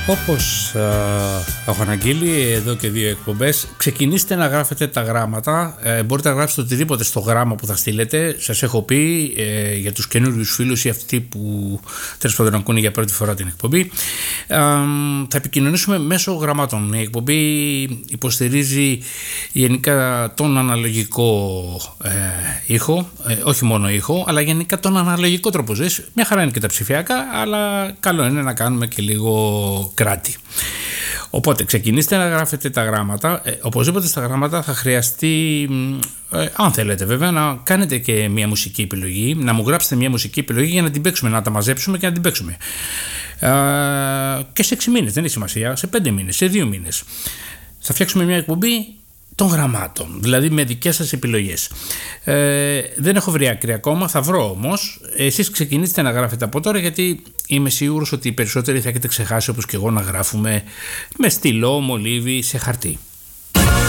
Όπως έχω αναγγείλει εδώ και 2 εκπομπές, ξεκινήστε να γράφετε τα γράμματα. Μπορείτε να γράψετε οτιδήποτε στο γράμμα που θα στείλετε. Σας έχω πει για τους καινούριους φίλους ή αυτοί που τέλος πάντων ακούνε για πρώτη φορά την εκπομπή, θα επικοινωνήσουμε μέσω γραμμάτων. Η εκπομπή υποστηρίζει γενικά τον αναλογικό ήχο, όχι μόνο ήχο, αλλά γενικά τον αναλογικό τρόπο ζωής. Μια χαρά είναι και τα ψηφιακά, αλλά καλό είναι να κάνουμε και λίγο κράτη. Οπότε ξεκινήστε να γράφετε τα γράμματα. Οπωσδήποτε στα γράμματα θα χρειαστεί, αν θέλετε βέβαια, να κάνετε και μια μουσική επιλογή, να μου γράψετε μια μουσική επιλογή για να την παίξουμε, να τα μαζέψουμε και να την παίξουμε. Και σε 6 μήνες, δεν έχει σημασία, σε 5 μήνες, σε 2 μήνες. Θα φτιάξουμε μια εκπομπή των γραμμάτων, δηλαδή με δικές σας επιλογές. Δεν έχω βρει άκρη ακόμα, θα βρω όμως. Εσείς ξεκινήστε να γράφετε από τώρα, γιατί είμαι σίγουρος ότι οι περισσότεροι θα έχετε ξεχάσει, όπως και εγώ, να γράφουμε με στυλό, μολύβι, σε χαρτί.